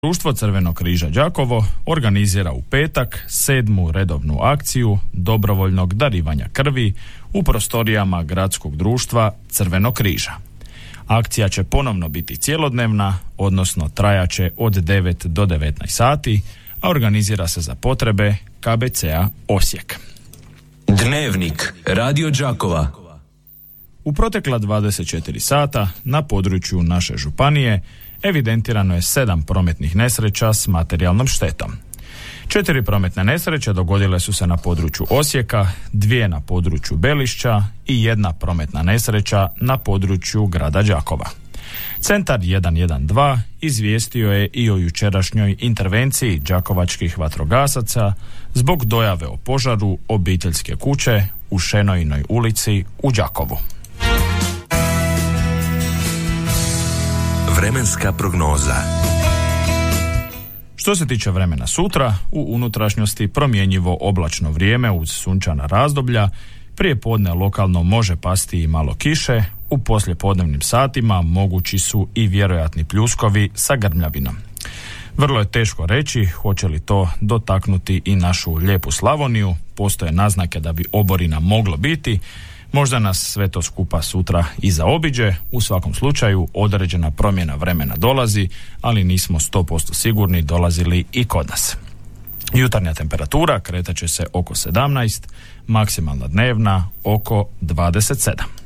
Društvo Crvenog križa Đakovo organizira u petak 7. redovnu akciju dobrovoljnog darivanja krvi u prostorijama gradskog društva Crvenog križa. Akcija će ponovno biti cjelodnevna, odnosno trajaće od 9 do 19 sati, a organizira se za potrebe KBC-a Osijek. Dnevnik Radio Đakova. U protekla 24 sata na području naše županije evidentirano je 7 prometnih nesreća s materijalnom štetom. 4 prometne nesreće dogodile su se na području Osijeka, 2 na području Belišća i 1 prometna nesreća na području grada Đakova. Centar 112 izvijestio je i o jučerašnjoj intervenciji đakovačkih vatrogasaca zbog dojave o požaru obiteljske kuće u Šenojinoj ulici u Đakovu. Vremenska prognoza. Što se tiče vremena sutra, u unutrašnjosti promjenjivo oblačno vrijeme uz sunčana razdoblja, prije podne lokalno može pasti i malo kiše, u poslijepodnevnim satima mogući su i vjerojatni pljuskovi sa grmljavinom. Vrlo je teško reći hoće li to dotaknuti i našu lijepu Slavoniju, postoje naznake da bi oborina moglo biti. Možda nas sve to skupa sutra i zaobiđe, u svakom slučaju određena promjena vremena dolazi, ali nismo 100% sigurni dolazili i kod nas. Jutarnja temperatura kretat će se oko 17, maksimalna dnevna oko 27.